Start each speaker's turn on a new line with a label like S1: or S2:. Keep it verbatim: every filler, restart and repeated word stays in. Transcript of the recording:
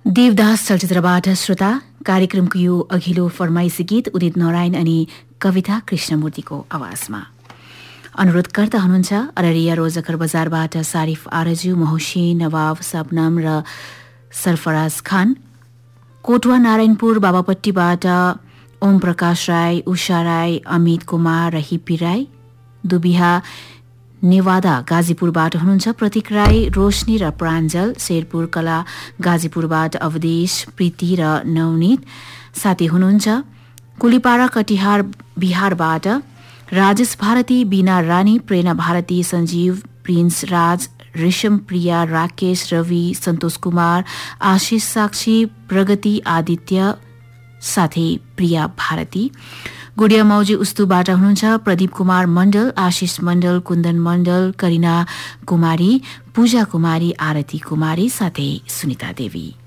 S1: देवदास चलचित्रबाट श्रोता कार्यक्रमको यो अघिल्लो फरमाइसी गीत उदित नारायण अनि कविता कृष्णमूर्तिको आवाजमा। अनुरोधकर्ता हुनुहुन्छ अररिया रोजकर बजारबाट सारिफ आरजु, मोहसिन, नवाब, सबनम र सरफराज खान। कोटवा नारायणपुर बाबापट्टीबाट ओम प्रकाश राई, उषा राई, अमित कुमार र हिप्पी राई। दुबिहा नेवादा गाजीपुरबाट हुनुहुन्छ प्रतीक राई, रोशनी र प्राञ्जल। शेरपुर कला गाजीपुरबाट अवधेश, प्रीति र नवनीत साथी हुनुहुन्छ। कुलीपारा कटिहार बिहारबाट राजेश भारती, बीना रानी, प्रेरणा भारती, सञ्जीव, प्रिन्स राज, ऋषम प्रिया, राकेश, रवि, सन्तोष कुमार, आशिष साक्षी, प्रगति आदित्य साथै प्रिया भारती। गुडिया मौजी उस्तुबाट हुनुहुन्छ प्रदीप कुमार मण्डल, आशिष मण्डल, कुन्दन मण्डल, करिना कुमारी, पूजा कुमारी, आरती कुमारी साथै सुनिता देवी।